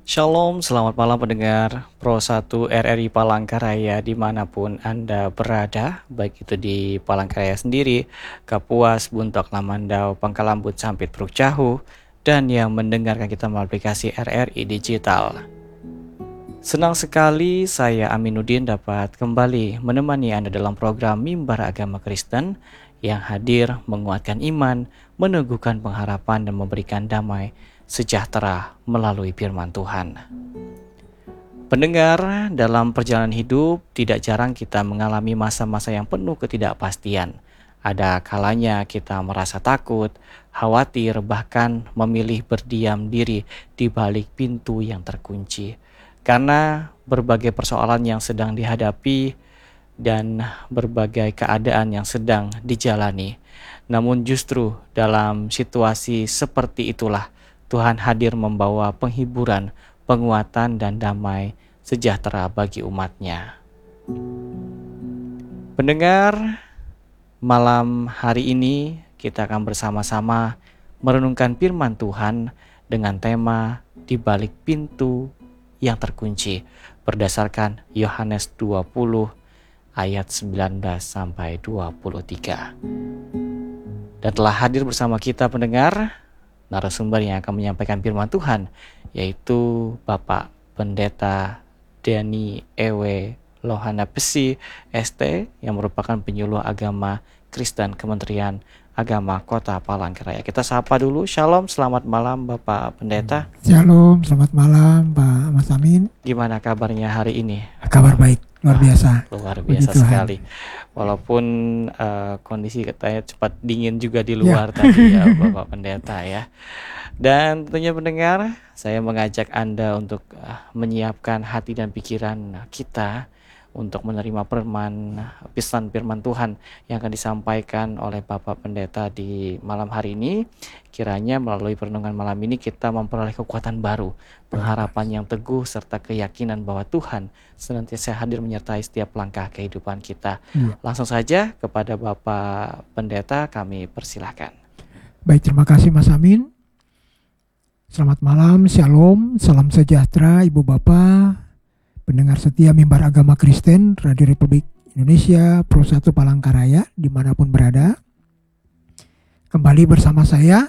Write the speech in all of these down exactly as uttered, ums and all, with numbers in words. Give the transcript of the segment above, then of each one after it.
Shalom, selamat malam pendengar Pro satu R R I Palangkaraya dimanapun Anda berada, baik itu di Palangkaraya sendiri, Kapuas, Buntok, Lamandau, Pangkalambut, Sampit, Pruk Cahu, dan yang mendengarkan kita melalui aplikasi R R I Digital. Senang sekali saya Aminuddin dapat kembali menemani Anda dalam program Mimbar Agama Kristen yang hadir menguatkan iman, meneguhkan pengharapan dan memberikan damai sejahtera melalui firman Tuhan. Pendengar, dalam perjalanan hidup tidak jarang kita mengalami masa-masa yang penuh ketidakpastian. Ada kalanya kita merasa takut, khawatir, bahkan memilih berdiam diri di balik pintu yang terkunci. Karena berbagai persoalan yang sedang dihadapi dan berbagai keadaan yang sedang dijalani. Namun justru dalam situasi seperti itulah Tuhan hadir membawa penghiburan, penguatan, dan damai sejahtera bagi umat-Nya. Pendengar, malam hari ini kita akan bersama-sama merenungkan firman Tuhan dengan tema Di Balik Pintu yang Terkunci berdasarkan Yohanes dua puluh ayat sembilan belas sampai dua puluh tiga. Dan telah hadir bersama kita pendengar narasumber yang akan menyampaikan firman Tuhan, yaitu Bapak Pendeta Denny Ewe Lohana Pesi S T yang merupakan penyuluh agama Kristen Kementerian Agama Kota Palangkaraya. Kita sapa dulu. Shalom, selamat malam Bapak Pendeta. Shalom, selamat malam Pak Mas Amin. Gimana kabarnya hari ini? Kabar baik, luar biasa. Oh, luar biasa Puji sekali. Walaupun uh, kondisi katanya cepat dingin juga di luar ya. Tadi ya Bapak Pendeta ya. Dan tentunya pendengar, saya mengajak Anda untuk uh, menyiapkan hati dan pikiran kita untuk menerima firman, pesan firman Tuhan yang akan disampaikan oleh Bapak Pendeta di malam hari ini. Kiranya melalui perenungan malam ini kita memperoleh kekuatan baru, pengharapan yang teguh, serta keyakinan bahwa Tuhan senantiasa hadir menyertai setiap langkah kehidupan kita. Ya. Langsung saja kepada Bapak Pendeta kami persilahkan. Baik, terima kasih Mas Amin. Selamat malam, shalom, salam sejahtera Ibu Bapak, pendengar setia Mimbar Agama Kristen Radio Republik Indonesia Pro satu Palangkaraya dimanapun berada. Kembali bersama saya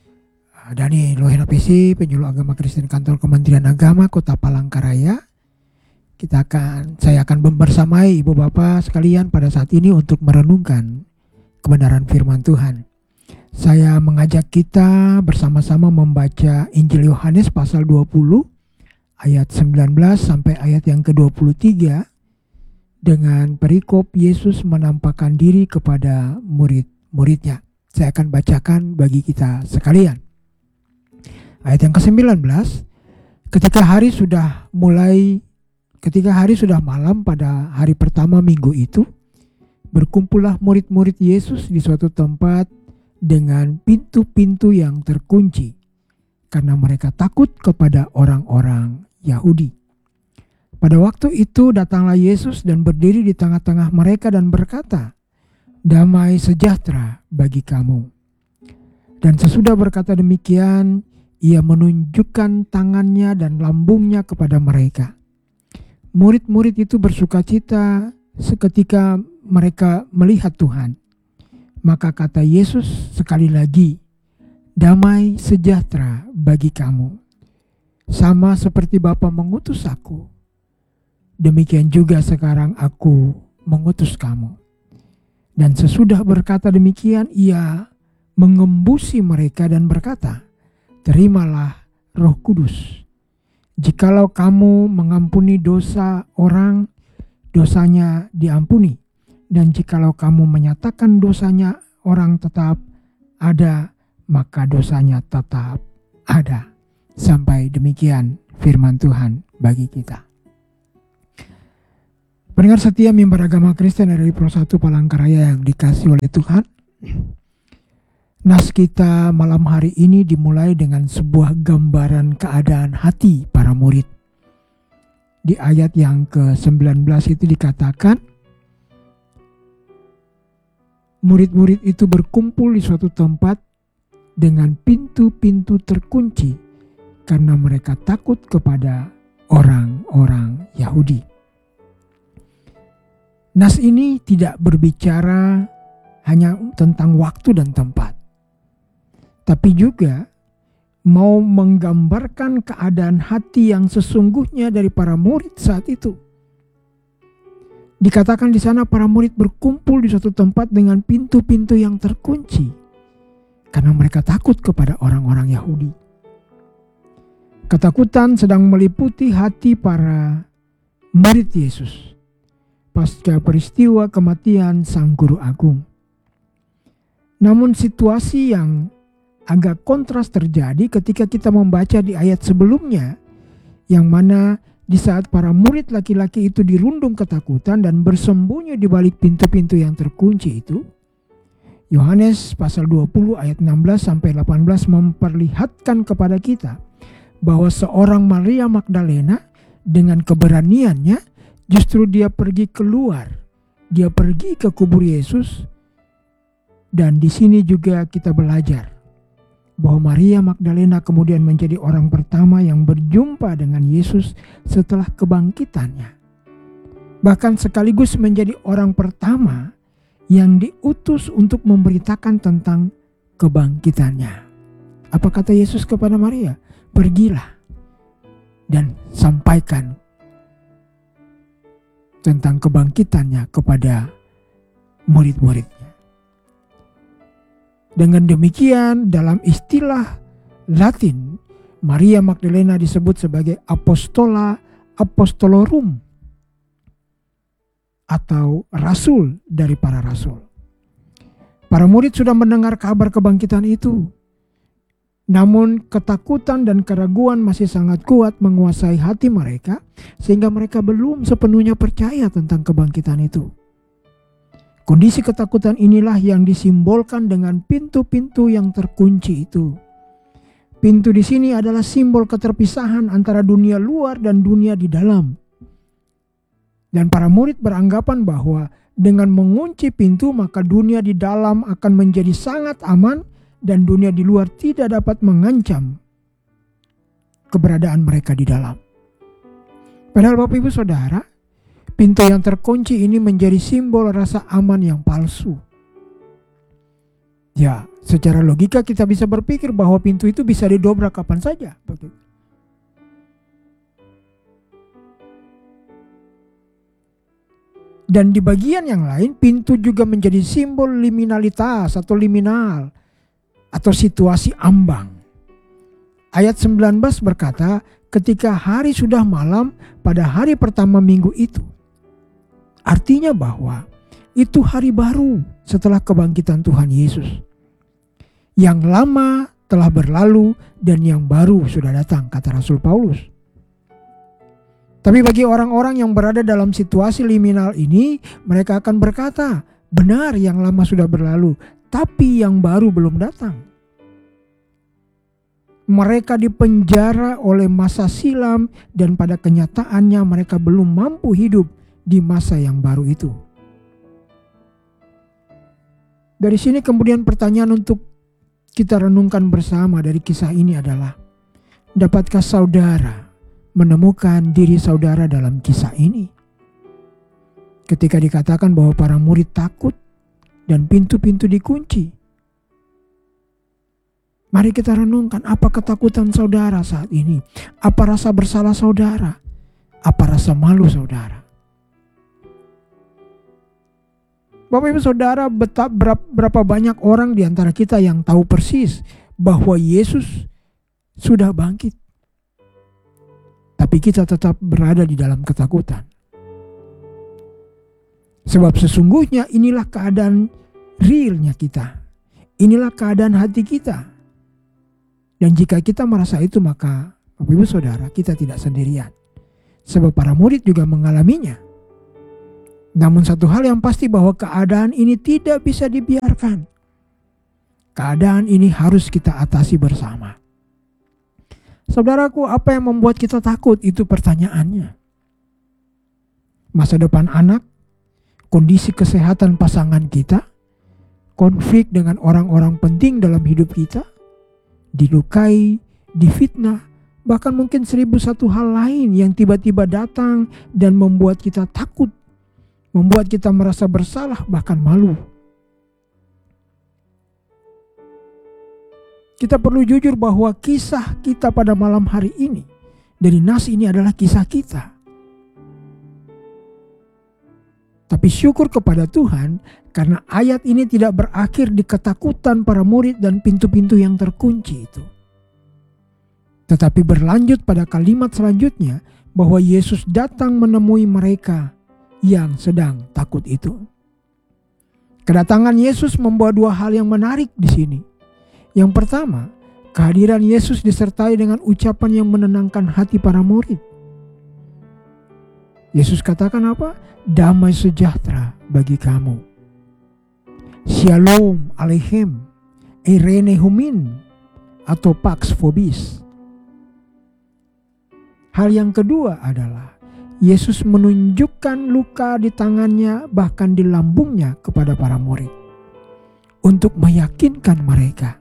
Denny Lohana Pesi, penyuluh agama Kristen Kantor Kementerian Agama Kota Palangkaraya. Kita akan, saya akan membersamai Ibu Bapak sekalian pada saat ini untuk merenungkan kebenaran firman Tuhan. Saya mengajak kita bersama-sama membaca Injil Yohanes pasal dua puluh ayat sembilan belas sampai ayat yang ke dua puluh tiga dengan perikop Yesus menampakkan diri kepada murid-muridnya. Saya akan bacakan bagi kita sekalian. Ayat yang ke sembilan belas, ketika hari sudah mulai, ketika hari sudah malam pada hari pertama minggu itu, berkumpullah murid-murid Yesus di suatu tempat dengan pintu-pintu yang terkunci, karena mereka takut kepada orang-orang Yahudi. Pada waktu itu datanglah Yesus dan berdiri di tengah-tengah mereka dan berkata, "Damai sejahtera bagi kamu." Dan sesudah berkata demikian, Ia menunjukkan tangannya dan lambungnya kepada mereka. Murid-murid itu bersukacita seketika mereka melihat Tuhan. Maka kata Yesus sekali lagi, "Damai sejahtera bagi kamu. Sama seperti Bapa mengutus aku, demikian juga sekarang aku mengutus kamu." Dan sesudah berkata demikian, Ia mengembusi mereka dan berkata, "Terimalah Roh Kudus. Jikalau kamu mengampuni dosa orang, dosanya diampuni. Dan jikalau kamu menyatakan dosanya orang tetap ada, maka dosanya tetap ada." Sampai demikian firman Tuhan bagi kita. Pendengar setia Mimbar Agama Kristen dari Pro satu Palangkaraya yang dikasihi oleh Tuhan. Nas kita malam hari ini dimulai dengan sebuah gambaran keadaan hati para murid. Di ayat yang ke sembilan belas itu dikatakan, murid-murid itu berkumpul di suatu tempat dengan pintu-pintu terkunci karena mereka takut kepada orang-orang Yahudi. Nas ini tidak berbicara hanya tentang waktu dan tempat, tapi juga mau menggambarkan keadaan hati yang sesungguhnya dari para murid saat itu. Dikatakan di sana para murid berkumpul di suatu tempat dengan pintu-pintu yang terkunci karena mereka takut kepada orang-orang Yahudi. Ketakutan sedang meliputi hati para murid Yesus pasca peristiwa kematian Sang Guru Agung. Namun situasi yang agak kontras terjadi ketika kita membaca di ayat sebelumnya, yang mana di saat para murid laki-laki itu dirundung ketakutan dan bersembunyi di balik pintu-pintu yang terkunci itu, Yohanes pasal dua puluh ayat enam belas sampai delapan belas memperlihatkan kepada kita bahwa seorang Maria Magdalena dengan keberaniannya justru dia pergi keluar, dia pergi ke kubur Yesus, dan di sini juga kita belajar bahwa Maria Magdalena kemudian menjadi orang pertama yang berjumpa dengan Yesus setelah kebangkitannya. Bahkan sekaligus menjadi orang pertama yang diutus untuk memberitakan tentang kebangkitannya. Apa kata Yesus kepada Maria? Pergilah dan sampaikan tentang kebangkitannya kepada murid-muridnya. Dengan demikian, dalam istilah Latin, Maria Magdalena disebut sebagai apostola apostolorum atau rasul dari para rasul. Para murid sudah mendengar kabar kebangkitan itu. Namun ketakutan dan keraguan masih sangat kuat menguasai hati mereka sehingga mereka belum sepenuhnya percaya tentang kebangkitan itu. Kondisi ketakutan inilah yang disimbolkan dengan pintu-pintu yang terkunci itu. Pintu di sini adalah simbol keterpisahan antara dunia luar dan dunia di dalam. Dan para murid beranggapan bahwa dengan mengunci pintu maka dunia di dalam akan menjadi sangat aman dan dunia di luar tidak dapat mengancam keberadaan mereka di dalam. Padahal Bapak Ibu Saudara, pintu yang terkunci ini menjadi simbol rasa aman yang palsu. Ya, secara logika kita bisa berpikir bahwa pintu itu bisa didobrak kapan saja. Dan di bagian yang lain, pintu juga menjadi simbol liminalitas atau liminal atau situasi ambang. Ayat sembilan belas berkata, ketika hari sudah malam pada hari pertama minggu itu. Artinya bahwa itu hari baru setelah kebangkitan Tuhan Yesus. Yang lama telah berlalu dan yang baru sudah datang, kata Rasul Paulus. Tapi bagi orang-orang yang berada dalam situasi liminal ini, mereka akan berkata, benar yang lama sudah berlalu, tapi yang baru belum datang. Mereka dipenjara oleh masa silam dan pada kenyataannya mereka belum mampu hidup di masa yang baru itu. Dari sini kemudian pertanyaan untuk kita renungkan bersama dari kisah ini adalah, dapatkah saudara menemukan diri saudara dalam kisah ini? Ketika dikatakan bahwa para murid takut dan pintu-pintu dikunci. Mari kita renungkan, apa ketakutan saudara saat ini? Apa rasa bersalah saudara? Apa rasa malu saudara? Bapak Ibu Saudara, betapa berapa banyak orang di antara kita yang tahu persis bahwa Yesus sudah bangkit. Tapi kita tetap berada di dalam ketakutan. Sebab sesungguhnya inilah keadaan realnya kita. Inilah keadaan hati kita. Dan jika kita merasa itu, maka Bapak Ibu Saudara, kita tidak sendirian. Sebab para murid juga mengalaminya. Namun satu hal yang pasti bahwa keadaan ini tidak bisa dibiarkan. Keadaan ini harus kita atasi bersama. Saudaraku, apa yang membuat kita takut? Itu pertanyaannya. Masa depan anak, kondisi kesehatan pasangan kita, konflik dengan orang-orang penting dalam hidup kita, dilukai, difitnah, bahkan mungkin seribu satu hal lain yang tiba-tiba datang dan membuat kita takut, membuat kita merasa bersalah, bahkan malu. Kita perlu jujur bahwa kisah kita pada malam hari ini dari nas ini adalah kisah kita. Tapi syukur kepada Tuhan karena ayat ini tidak berakhir di ketakutan para murid dan pintu-pintu yang terkunci itu. Tetapi berlanjut pada kalimat selanjutnya bahwa Yesus datang menemui mereka yang sedang takut itu. Kedatangan Yesus membawa dua hal yang menarik di sini. Yang pertama, kehadiran Yesus disertai dengan ucapan yang menenangkan hati para murid. Yesus katakan apa? Damai sejahtera bagi kamu. Shalom aleichem, eirene humin, atau pax vobis. Hal yang kedua adalah Yesus menunjukkan luka di tangannya bahkan di lambungnya kepada para murid untuk meyakinkan mereka.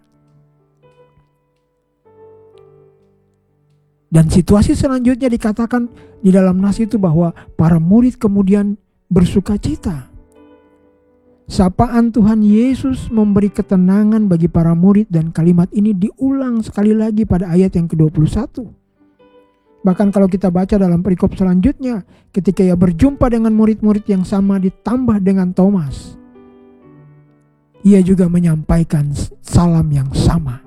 Dan situasi selanjutnya dikatakan di dalam nas itu bahwa para murid kemudian bersuka cita. Sapaan Tuhan Yesus memberi ketenangan bagi para murid dan kalimat ini diulang sekali lagi pada ayat yang kedua puluh satu. Bahkan kalau kita baca dalam perikop selanjutnya, ketika ia berjumpa dengan murid-murid yang sama ditambah dengan Thomas, ia juga menyampaikan salam yang sama.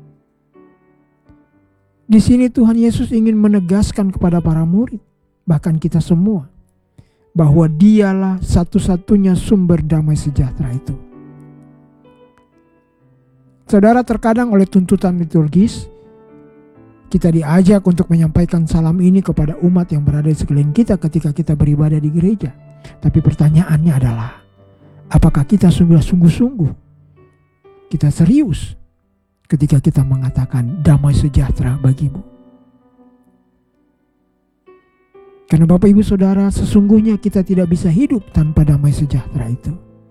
Di sini Tuhan Yesus ingin menegaskan kepada para murid, bahkan kita semua, bahwa dialah satu-satunya sumber damai sejahtera itu. Saudara, terkadang oleh tuntutan liturgis, kita diajak untuk menyampaikan salam ini kepada umat yang berada di sekeliling kita ketika kita beribadah di gereja. Tapi pertanyaannya adalah, apakah kita sudah sungguh-sungguh, kita serius ketika kita mengatakan damai sejahtera bagimu? Karena Bapak Ibu Saudara, sesungguhnya kita tidak bisa hidup tanpa damai sejahtera itu.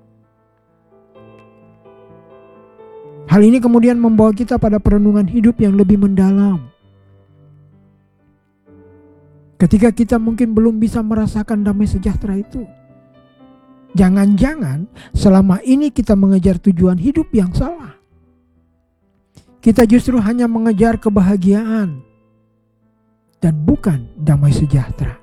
Hal ini kemudian membawa kita pada perenungan hidup yang lebih mendalam. Ketika kita mungkin belum bisa merasakan damai sejahtera itu, jangan-jangan selama ini kita mengejar tujuan hidup yang salah. Kita justru hanya mengejar kebahagiaan dan bukan damai sejahtera.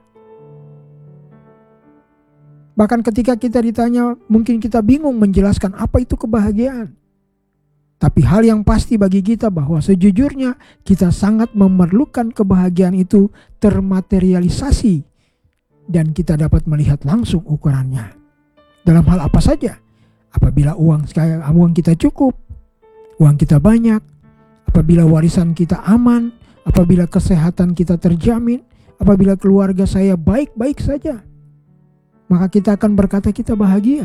Bahkan ketika kita ditanya, mungkin kita bingung menjelaskan apa itu kebahagiaan. Tapi hal yang pasti bagi kita bahwa sejujurnya kita sangat memerlukan kebahagiaan itu termaterialisasi dan kita dapat melihat langsung ukurannya. Dalam hal apa saja? Apabila uang uang kita cukup, uang kita banyak, apabila warisan kita aman, apabila kesehatan kita terjamin, apabila keluarga saya baik-baik saja, maka kita akan berkata kita bahagia.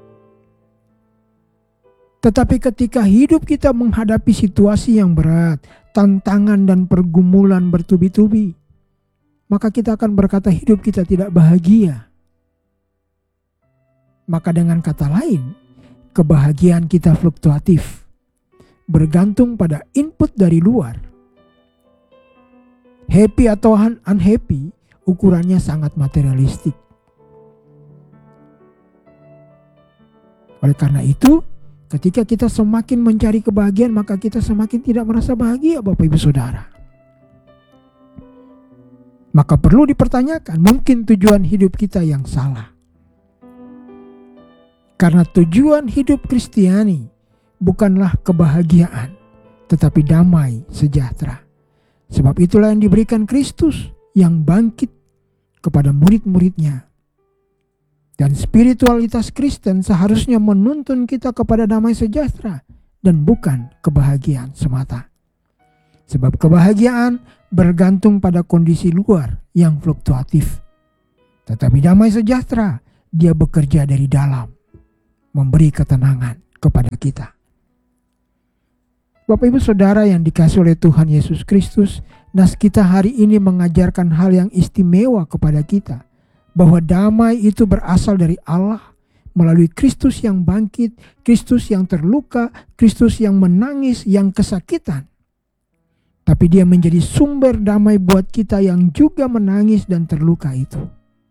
Tetapi ketika hidup kita menghadapi situasi yang berat, tantangan dan pergumulan bertubi-tubi, maka kita akan berkata hidup kita tidak bahagia. Maka dengan kata lain, kebahagiaan kita fluktuatif, bergantung pada input dari luar. Happy atau unhappy, ukurannya sangat materialistik. Oleh karena itu, ketika kita semakin mencari kebahagiaan, maka kita semakin tidak merasa bahagia, Bapak Ibu Saudara. Maka perlu dipertanyakan, mungkin tujuan hidup kita yang salah. Karena tujuan hidup Kristiani bukanlah kebahagiaan, tetapi damai sejahtera. Sebab itulah yang diberikan Kristus yang bangkit kepada murid-muridnya. Dan spiritualitas Kristen seharusnya menuntun kita kepada damai sejahtera dan bukan kebahagiaan semata. Sebab kebahagiaan bergantung pada kondisi luar yang fluktuatif. Tetapi damai sejahtera, dia bekerja dari dalam, memberi ketenangan kepada kita. Bapak Ibu Saudara yang dikasihi oleh Tuhan Yesus Kristus, nas kita hari ini mengajarkan hal yang istimewa kepada kita. Bahwa damai itu berasal dari Allah melalui Kristus yang bangkit, Kristus yang terluka, Kristus yang menangis, yang kesakitan. tapi dia menjadi sumber damai buat kita yang juga menangis dan terluka itu.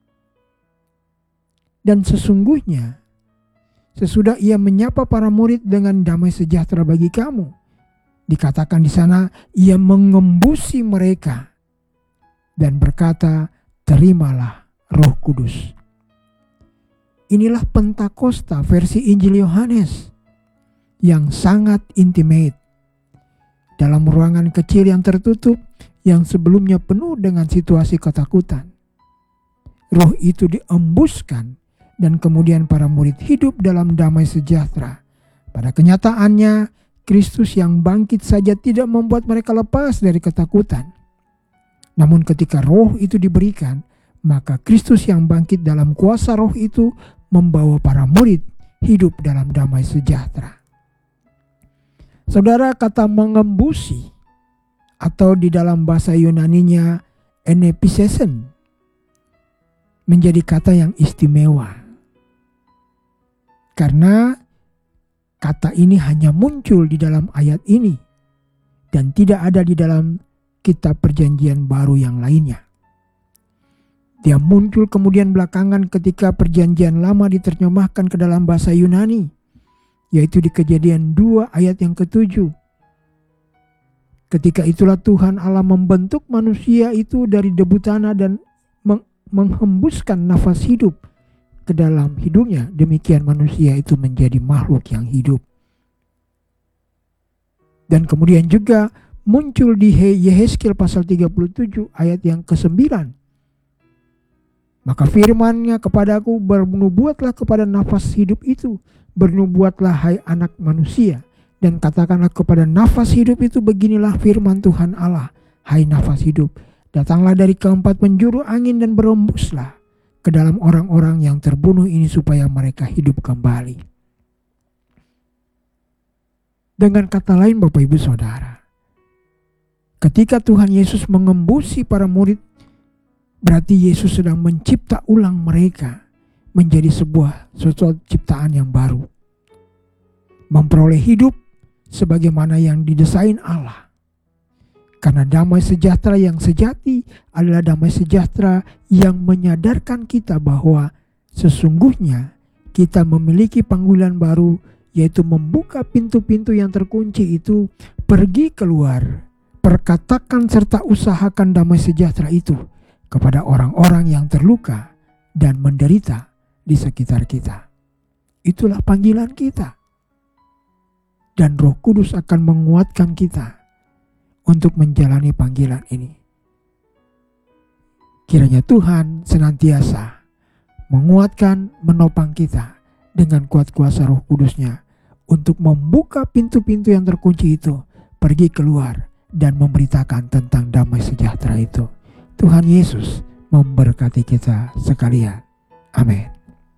Dan sesungguhnya, sesudah ia menyapa para murid dengan damai sejahtera bagi kamu, dikatakan di sana ia mengembusi mereka dan berkata, terimalah Roh Kudus. Inilah Pentakosta versi Injil Yohanes yang sangat intimate. Dalam ruangan kecil yang tertutup yang sebelumnya penuh dengan situasi ketakutan. Roh itu diembuskan dan kemudian para murid hidup dalam damai sejahtera. Pada kenyataannya, Kristus yang bangkit saja tidak membuat mereka lepas dari ketakutan. Namun ketika roh itu diberikan, maka Kristus yang bangkit dalam kuasa roh itu membawa para murid hidup dalam damai sejahtera. Saudara, kata mengembusi atau di dalam bahasa Yunaninya enepisesen menjadi kata yang istimewa. Karena kata ini hanya muncul di dalam ayat ini dan tidak ada di dalam kitab Perjanjian Baru yang lainnya. Dia muncul kemudian belakangan ketika Perjanjian Lama diterjemahkan ke dalam bahasa Yunani, yaitu di Kejadian dua ayat yang ketujuh. Ketika itulah Tuhan Allah membentuk manusia itu dari debu tanah dan meng- menghembuskan nafas hidup ke dalam hidungnya. Demikian manusia itu menjadi makhluk yang hidup. Dan kemudian juga muncul di Yehezkiel pasal tiga puluh tujuh ayat yang kesembilan. Maka firman-Nya kepadaku, bernubuatlah kepada nafas hidup itu, bernubuatlah hai anak manusia, dan katakanlah kepada nafas hidup itu, beginilah firman Tuhan Allah, hai nafas hidup, datanglah dari keempat penjuru angin dan berembuslah ke dalam orang-orang yang terbunuh ini supaya mereka hidup kembali. Dengan kata lain Bapak Ibu Saudara, ketika Tuhan Yesus mengembusi para murid, berarti Yesus sedang mencipta ulang mereka menjadi sebuah sesuatu ciptaan yang baru. Memperoleh hidup sebagaimana yang didesain Allah. Karena damai sejahtera yang sejati adalah damai sejahtera yang menyadarkan kita bahwa sesungguhnya kita memiliki panggilan baru, yaitu membuka pintu-pintu yang terkunci itu, pergi keluar, perkatakan serta usahakan damai sejahtera itu kepada orang-orang yang terluka dan menderita di sekitar kita. Itulah panggilan kita. Dan Roh Kudus akan menguatkan kita untuk menjalani panggilan ini. Kiranya Tuhan senantiasa menguatkan, menopang kita dengan kuat kuasa Roh Kudus-Nya untuk membuka pintu-pintu yang terkunci itu, pergi keluar dan memberitakan tentang damai sejahtera itu. Tuhan Yesus memberkati kita sekalian. Amin.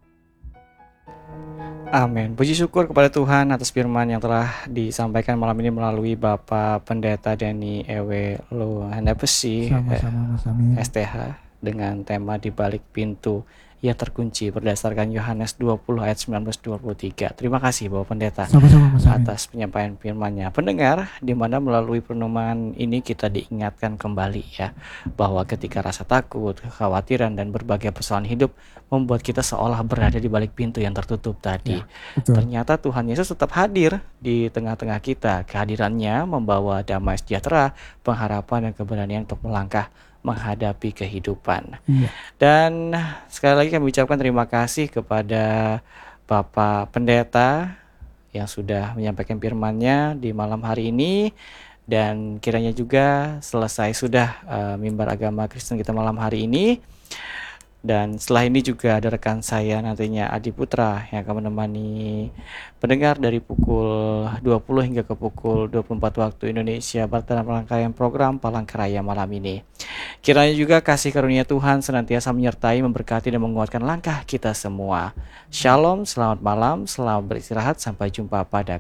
Amin. Puji syukur kepada Tuhan atas firman yang telah disampaikan malam ini melalui Bapak Pendeta Denny Ewe Lohanepesi Sama-sama Mas Amin. S T H dengan tema Di Balik Pintu yang Terkunci berdasarkan Yohanes dua puluh ayat sembilan belas dua puluh tiga. Terima kasih Bapak Pendeta Sama-sama Mas Amin. atas penyampaian firman-Nya. Pendengar, di mana melalui perenungan ini kita diingatkan kembali ya, bahwa ketika rasa takut, kekhawatiran dan berbagai persoalan hidup membuat kita seolah berada di balik pintu yang tertutup tadi. Ya, betul. Ternyata Tuhan Yesus tetap hadir di tengah-tengah kita. Kehadirannya membawa damai sejahtera, pengharapan dan keberanian untuk melangkah menghadapi kehidupan. Iya. Dan sekali lagi kami ucapkan terima kasih kepada Bapak Pendeta yang sudah menyampaikan firman-Nya di malam hari ini, dan kiranya juga selesai sudah uh, mimbar agama Kristen kita malam hari ini. Dan setelah ini juga ada rekan saya nantinya Adi Putra yang akan menemani pendengar dari pukul dua puluh hingga ke pukul dua puluh empat waktu Indonesia Barat dalam rangkaian program Palangkaraya malam ini. Kiranya juga kasih karunia Tuhan senantiasa menyertai, memberkati dan menguatkan langkah kita semua. Shalom, selamat malam, selamat beristirahat, sampai jumpa pada